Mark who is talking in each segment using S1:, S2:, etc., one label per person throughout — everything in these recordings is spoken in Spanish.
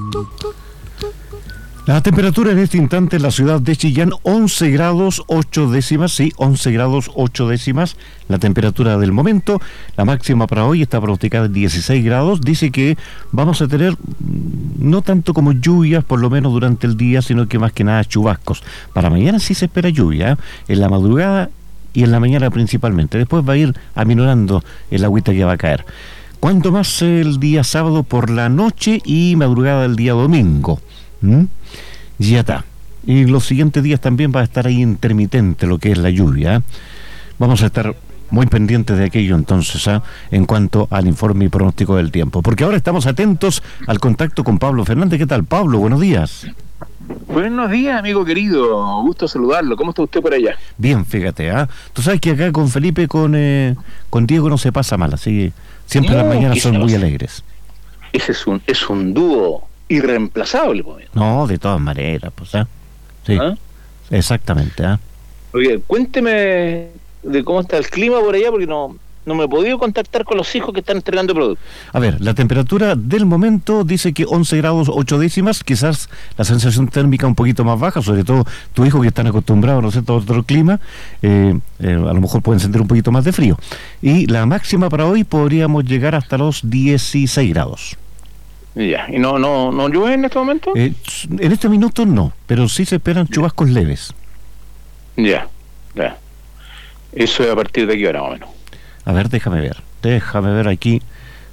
S1: La temperatura en este instante en la ciudad de Chillán, 11 grados 8 décimas, sí, 11 grados 8 décimas, la temperatura del momento. La máxima para hoy está pronosticada en 16 grados. Dice que vamos a tener no tanto como lluvias, por lo menos durante el día, sino que más que nada chubascos. Para mañana sí se espera lluvia, en la madrugada y en la mañana principalmente. Después va a ir aminorando el agüita que va a caer. Cuanto más el día sábado por la noche y madrugada del día domingo. Ya está. Y los siguientes días también va a estar ahí intermitente lo que es la lluvia. Vamos a estar muy pendientes de aquello entonces, en cuanto al informe y pronóstico del tiempo. Porque ahora estamos atentos al contacto con Pablo Fernández. ¿Qué tal, Pablo? Buenos días.
S2: Buenos días, amigo querido. Gusto saludarlo. ¿Cómo está usted por allá?
S1: Bien, fíjate, Tú sabes que acá con Felipe, con Diego no se pasa mal, así que siempre las mañanas son muy alegres.
S2: Ese es un dúo irreemplazable, pues.
S1: No, de todas maneras, pues, sí, exactamente,
S2: Oye, cuénteme de cómo está el clima por allá, porque no me he podido contactar con los hijos que están entregando productos.
S1: A ver, la temperatura del momento dice que 11 grados 8 décimas, quizás la sensación térmica un poquito más baja, sobre todo tu hijo que están acostumbrados, ¿no sé, a otro clima, a lo mejor pueden sentir un poquito más de frío. Y la máxima para hoy podríamos llegar hasta los 16 grados.
S2: Ya, ¿y no llueve en este momento?
S1: En este minuto no, pero sí se esperan chubascos leves.
S2: Ya. ¿Eso es a partir de qué hora, más o menos?
S1: A ver, déjame ver aquí.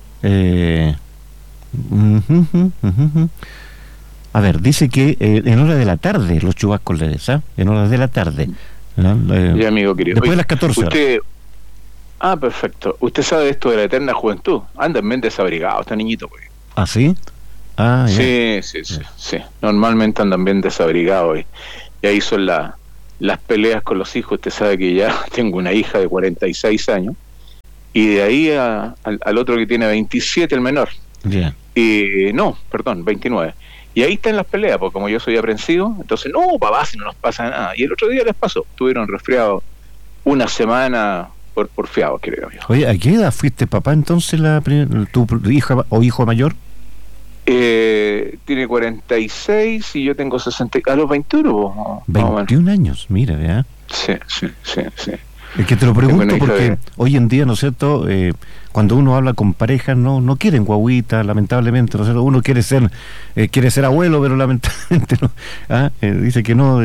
S1: A ver, dice que en horas de la tarde los chubascos leves, en horas de la tarde.
S2: Ya, amigo querido.
S1: Después de las 14 horas.
S2: Perfecto. Usted sabe esto de la eterna juventud. Anda en mente desabrigado este niñito, pues.
S1: ¿Ah, sí? Ya.
S2: Sí. Normalmente andan bien desabrigados. Ya hizo las peleas con los hijos. Usted sabe que ya tengo una hija de 46 años. Y de ahí al otro que tiene 27, el menor.
S1: Yeah.
S2: 29. Y ahí están las peleas, porque como yo soy aprensivo, entonces, no, papá, si no nos pasa nada. Y el otro día les pasó. Tuvieron resfriado una semana por fiado, querido amigo.
S1: Oye, ¿a qué edad fuiste papá entonces, tu hija o hijo mayor?
S2: Tiene 46 y yo tengo 60. A los 21.
S1: 21 años, mira, ¿verdad?
S2: Sí.
S1: Es que te lo pregunto porque hoy en día, ¿no es cierto?, cuando uno habla con parejas no quieren guagüita, lamentablemente, ¿no es cierto? Uno quiere ser abuelo, pero lamentablemente no. Dice que no.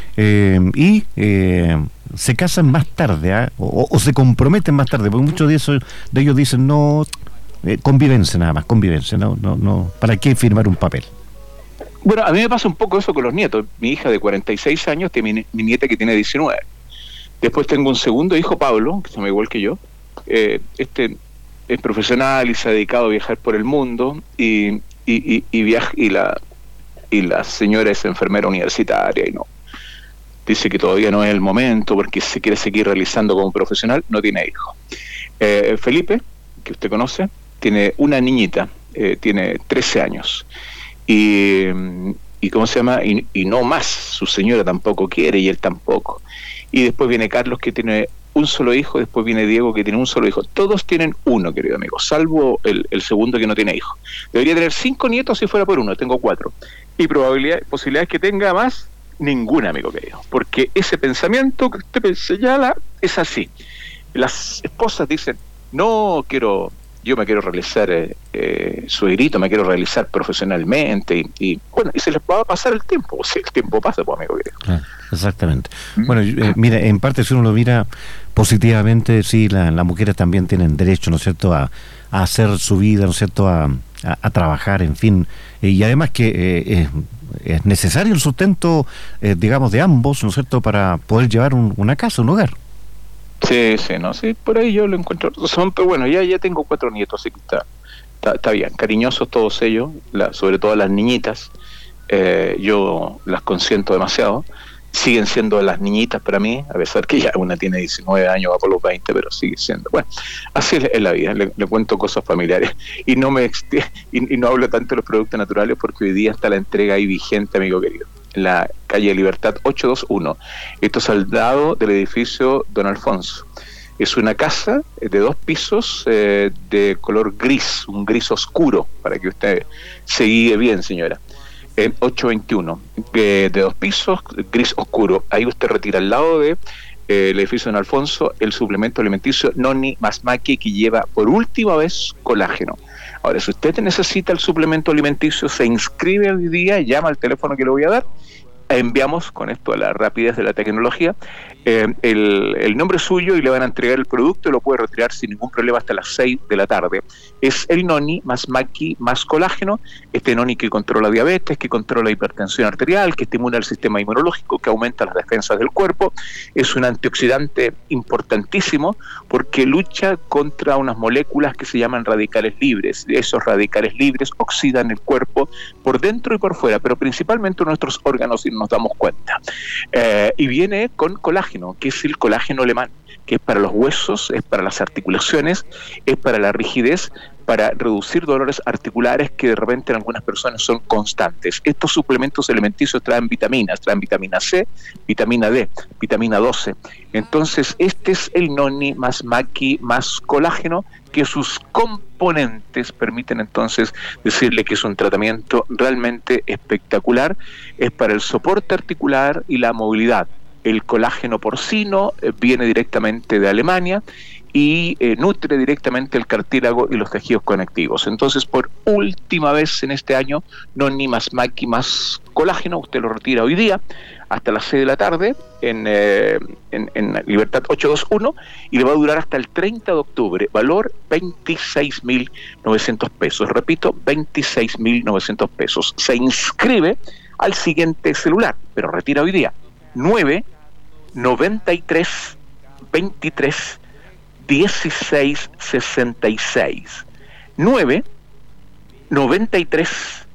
S1: Y se casan más tarde, o se comprometen más tarde, porque muchos de ellos dicen no. Convivencia nada más, no, ¿para qué firmar un papel?
S2: Bueno, a mí me pasa un poco eso con los nietos. Mi hija de 46 años tiene mi nieta que tiene 19. Después tengo un segundo hijo, Pablo, que se llama igual que yo. Este es profesional y se ha dedicado a viajar por el mundo y viaja, y la señora es enfermera universitaria y no. Dice que todavía no es el momento porque se quiere seguir realizando como profesional, no tiene hijos. Felipe, que usted conoce, tiene una niñita, tiene 13 años y ¿cómo se llama? Y no más, su señora tampoco quiere y él tampoco. Y después viene Carlos, que tiene un solo hijo, después viene Diego, que tiene un solo hijo. Todos tienen uno, querido amigo, salvo el segundo, que no tiene hijo. Debería tener 5 nietos si fuera por uno, tengo 4. Y posibilidades que tenga más, ninguna, amigo querido, porque ese pensamiento que usted señala es así. Las esposas dicen, yo me quiero realizar suegrito, me quiero realizar profesionalmente y bueno, y se les va a pasar el tiempo, si el tiempo pasa, pues, amigo querido.
S1: Exactamente. Bueno, mira, en parte si uno lo mira positivamente, sí, las mujeres también tienen derecho, ¿no es cierto?, a hacer su vida, ¿no es cierto?, a trabajar, en fin, y además que es necesario el sustento, digamos, de ambos, ¿no es cierto?, para poder llevar una casa, un hogar.
S2: Sí, por ahí yo lo encuentro. Pero bueno, ya tengo 4 nietos, así que está bien, cariñosos todos ellos, sobre todo las niñitas. Yo las consiento demasiado. Siguen siendo las niñitas para mí, a pesar que ya una tiene 19 años, va por los 20, pero sigue siendo. Bueno, así es la vida, le cuento cosas familiares. Y no hablo tanto de los productos naturales porque hoy día está la entrega ahí vigente, amigo querido, en la calle Libertad 821. Esto es al lado del edificio Don Alfonso. Es una casa de 2 pisos de color gris, un gris oscuro, para que usted se guíe bien, señora. 821, de 2 pisos, gris oscuro. Ahí usted retira al lado de el edificio Don Alfonso el suplemento alimenticio Noni más Maki, que lleva por última vez colágeno. Ahora, si usted necesita el suplemento alimenticio, se inscribe hoy día, llama al teléfono que le voy a dar, enviamos, con esto a la rapidez de la tecnología, el nombre suyo y le van a entregar el producto y lo puede retirar sin ningún problema hasta las 6 de la tarde. Es el Noni más Maki más colágeno, este Noni que controla diabetes, que controla hipertensión arterial, que estimula el sistema inmunológico, que aumenta las defensas del cuerpo. Es un antioxidante importantísimo porque lucha contra unas moléculas que se llaman radicales libres. Esos radicales libres oxidan el cuerpo por dentro y por fuera, pero principalmente nuestros órganos, si nos damos cuenta. Y viene con colágeno, que es el colágeno alemán, que es para los huesos, es para las articulaciones, es para la rigidez, para reducir dolores articulares que de repente en algunas personas son constantes. Estos suplementos alimenticios traen vitamina C, vitamina D, vitamina 12. Entonces, este es el Noni más Maki más colágeno, que sus componentes permiten entonces decirle que es un tratamiento realmente espectacular. Es para el soporte articular y la movilidad. El colágeno porcino viene directamente de Alemania y nutre directamente el cartílago y los tejidos conectivos. Entonces, por última vez en este año, Noni más Maki más colágeno, usted lo retira hoy día hasta las 6 de la tarde en Libertad 821 y le va a durar hasta el 30 de octubre. Valor 26.900 pesos. Repito, 26.900 pesos. Se inscribe al siguiente celular, pero retira hoy día 993 23 16 66 993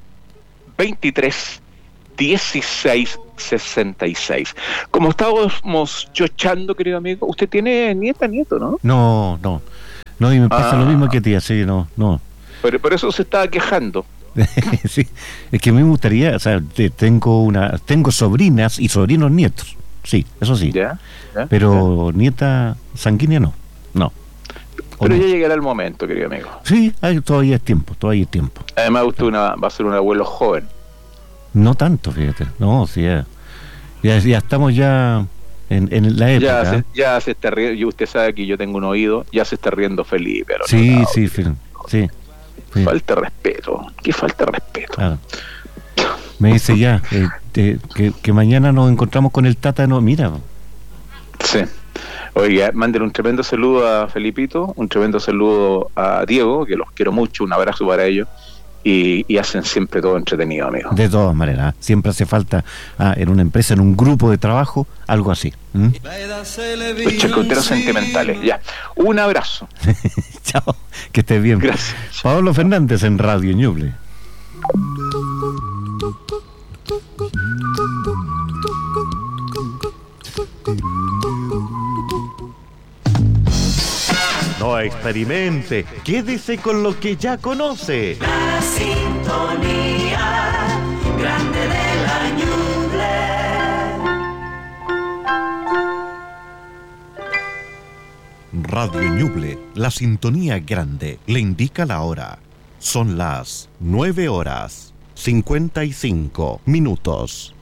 S2: 23 16 66. Como estábamos chochando, querido amigo, usted tiene nieto, ¿no?
S1: No, y me pasa lo mismo que a ti, así, no.
S2: Pero por eso se estaba quejando.
S1: Sí, es que a mí me gustaría, o sea, tengo sobrinas y sobrinos nietos, sí, eso sí,
S2: ¿Ya?
S1: Pero nieta sanguínea no.
S2: Pero ya llegará el momento, querido amigo.
S1: Sí, todavía es tiempo.
S2: Además usted va a ser un abuelo joven.
S1: No tanto, fíjate, no, sí, ya estamos ya en la época.
S2: Ya se está riendo, y usted sabe que yo tengo un oído, ya se está riendo Felipe.
S1: Sí.
S2: Falta respeto, qué falta de respeto.
S1: Claro. Me dice ya que mañana nos encontramos con el Tata, no, mira.
S2: Sí. Oiga, manden un tremendo saludo a Felipito, un tremendo saludo a Diego, que los quiero mucho, un abrazo para ellos, y hacen siempre todo entretenido, amigo.
S1: De todas maneras, siempre hace falta en una empresa, en un grupo de trabajo, algo así.
S2: Los chacoteros sentimentales, ya. Un abrazo.
S1: Chao, que estés bien.
S2: Gracias.
S1: Pablo Fernández en Radio Ñuble.
S3: No experimente, quédese con lo que ya conoce.
S4: La sintonía grande de la Ñuble.
S3: Radio Ñuble, la sintonía grande, le indica la hora. Son las 9:55.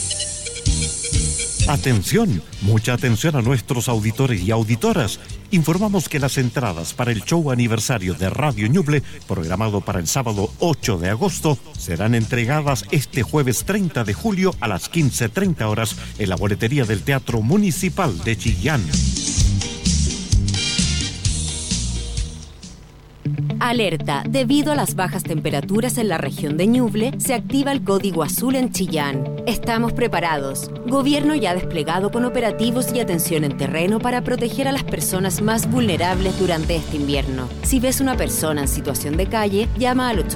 S3: Atención, mucha atención a nuestros auditores y auditoras. Informamos que las entradas para el show aniversario de Radio Ñuble, programado para el sábado 8 de agosto, serán entregadas este jueves 30 de julio a las 15:30 horas en la boletería del Teatro Municipal de Chillán.
S5: Alerta, debido a las bajas temperaturas en la región de Ñuble, se activa el código azul en Chillán. Estamos preparados. Gobierno ya desplegado con operativos y atención en terreno para proteger a las personas más vulnerables durante este invierno. Si ves una persona en situación de calle, llama al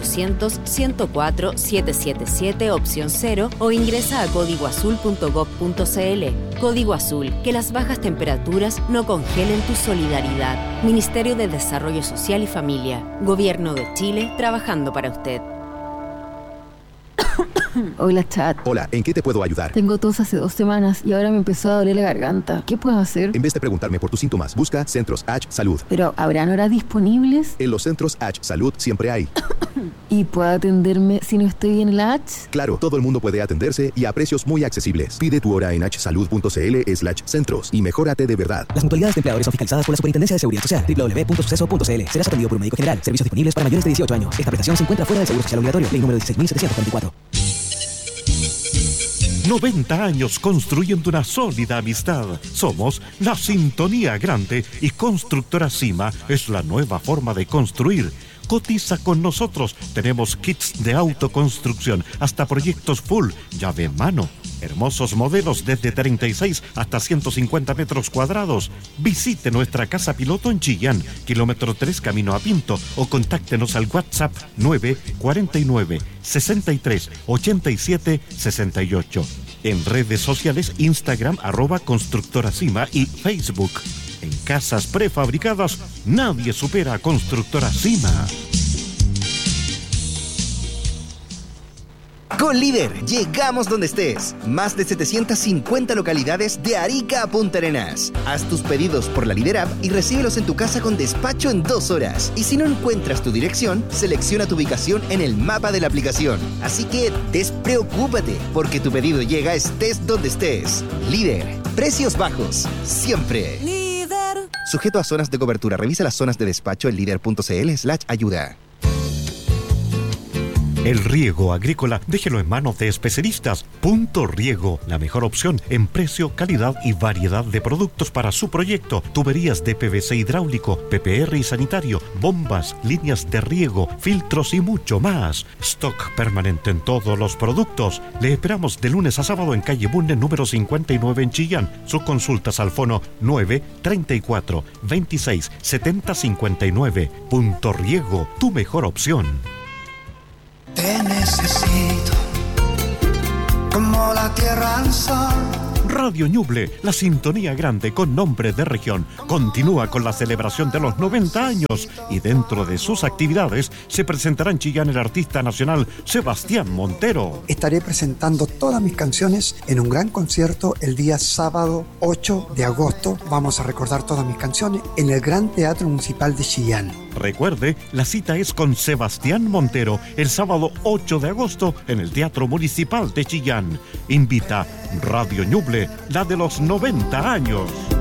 S5: 800-104-777 opción 0 o ingresa a códigoazul.gov.cl. Código Azul, que las bajas temperaturas no congelen tu solidaridad. Ministerio de Desarrollo Social y Familia. Gobierno de Chile, trabajando para usted.
S6: Hola, chat.
S7: Hola, ¿en qué te puedo ayudar?
S6: Tengo tos hace 2 semanas y ahora me empezó a doler la garganta. ¿Qué puedo hacer?
S7: En vez de preguntarme por tus síntomas, busca Centros H Salud.
S6: ¿Pero habrán horas disponibles?
S7: En los Centros H Salud siempre hay.
S6: ¿Y puedo atenderme si no estoy en la H?
S7: Claro, todo el mundo puede atenderse y a precios muy accesibles. Pide tu hora en hsalud.cl/centros y mejórate de verdad.
S8: Las mutualidades de empleadores son fiscalizadas por la Superintendencia de Seguridad Social. www.suceso.cl. Serás atendido por un médico general. Servicios disponibles para mayores de 18 años. Esta prestación se encuentra fuera del seguro social obligatorio. Ley número 16.744.
S3: 90 años construyendo una sólida amistad. Somos la Sintonía Grande y Constructora Cima es la nueva forma de construir. Cotiza con nosotros. Tenemos kits de autoconstrucción hasta proyectos full, llave en mano. Hermosos modelos desde 36 hasta 150 metros cuadrados. Visite nuestra casa piloto en Chillán, kilómetro 3 camino a Pinto, o contáctenos al WhatsApp 949 63 87 68. En redes sociales Instagram @constructoracima y Facebook. En casas prefabricadas, nadie supera a Constructora Cima.
S9: Con Líder, llegamos donde estés. Más de 750 localidades de Arica a Punta Arenas. Haz tus pedidos por la Líder App y recíbelos en tu casa con despacho en 2 horas. Y si no encuentras tu dirección, selecciona tu ubicación en el mapa de la aplicación. Así que despreocúpate, porque tu pedido llega estés donde estés. Líder, precios bajos, siempre.
S4: Líder.
S9: Sujeto a zonas de cobertura. Revisa las zonas de despacho en líder.cl/ayuda.
S3: El riego agrícola, déjelo en manos de especialistas. Punto Riego, la mejor opción en precio, calidad y variedad de productos para su proyecto. Tuberías de PVC hidráulico, PPR y sanitario, bombas, líneas de riego, filtros y mucho más. Stock permanente en todos los productos. Le esperamos de lunes a sábado en calle Bunne número 59 en Chillán. Sus consultas al fono 934 26 70 59. Punto Riego, tu mejor opción.
S10: Te necesito como la tierra al sol.
S3: Radio Ñuble, la sintonía grande con nombre de región, continúa con la celebración de los 90 años y dentro de sus actividades se presentará en Chillán el artista nacional Sebastián Montero.
S11: Estaré presentando todas mis canciones en un gran concierto el día sábado 8 de agosto. Vamos a recordar todas mis canciones en el Gran Teatro Municipal de Chillán.
S3: Recuerde, la cita es con Sebastián Montero el sábado 8 de agosto en el Teatro Municipal de Chillán. Invita Radio Ñuble, la de los 90 años.